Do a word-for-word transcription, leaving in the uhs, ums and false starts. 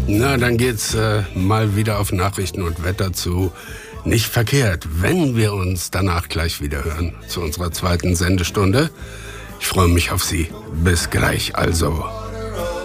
Na, dann geht's äh, mal wieder auf Nachrichten und Wetter zu. Nicht verkehrt, wenn wir uns danach gleich wieder hören zu unserer zweiten Sendestunde. Ich freue mich auf Sie. Bis gleich also.